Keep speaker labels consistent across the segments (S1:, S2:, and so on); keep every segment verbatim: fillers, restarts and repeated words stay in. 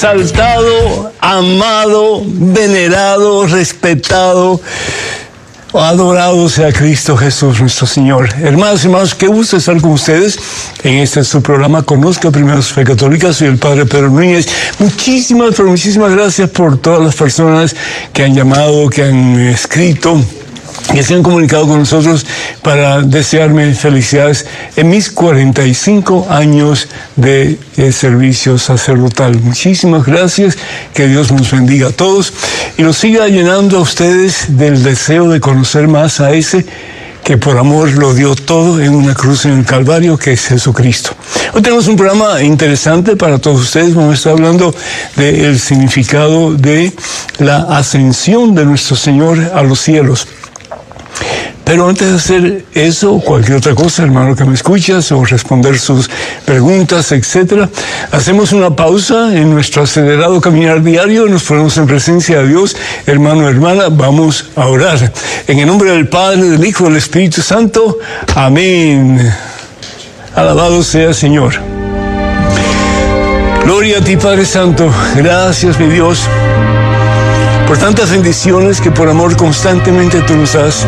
S1: exaltado, amado, venerado, respetado, adorado sea Cristo Jesús nuestro Señor. Hermanos y hermanos, qué gusto estar con ustedes en este su programa Conozca Primero su Fe Católica. Soy el Padre Pedro Núñez. Muchísimas, pero muchísimas gracias por todas las personas que han llamado, que han escrito, que se han comunicado con nosotros para desearme felicidades en mis cuarenta y cinco años de eh, servicio sacerdotal. Muchísimas gracias, que Dios nos bendiga a todos y nos siga llenando a ustedes del deseo de conocer más a ese que por amor lo dio todo en una cruz en el Calvario, que es Jesucristo. Hoy tenemos un programa interesante para todos ustedes. Vamos a estar hablando del significado de la ascensión de nuestro Señor a los cielos. Pero antes de hacer eso o cualquier otra cosa, hermano que me escuchas, o responder sus preguntas, etcétera, hacemos una pausa en nuestro acelerado caminar diario, nos ponemos en presencia de Dios. Hermano, hermana, vamos a orar. En el nombre del Padre, del Hijo, del Espíritu Santo. Amén. Alabado sea Señor. Gloria a ti, Padre Santo. Gracias, mi Dios, por tantas bendiciones que por amor constantemente tú nos das.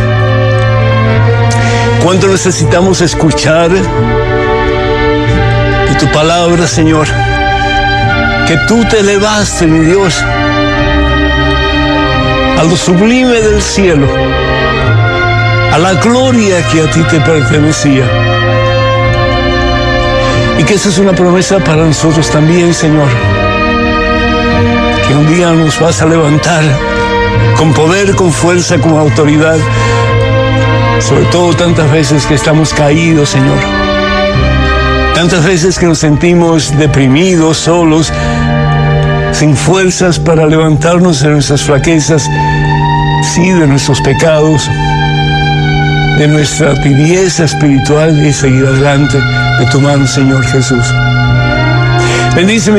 S1: Cuánto necesitamos escuchar de tu palabra, Señor, que tú te elevaste, mi Dios, a lo sublime del cielo, a la gloria que a ti te pertenecía. Y que esa es una promesa para nosotros también, Señor, que un día nos vas a levantar con poder, con fuerza, con autoridad. Sobre todo tantas veces que estamos caídos, Señor. Tantas veces que nos sentimos deprimidos, solos, sin fuerzas para levantarnos de nuestras flaquezas, sí, de nuestros pecados, de nuestra tibieza espiritual, y seguir adelante de tu mano, Señor Jesús. Bendíceme.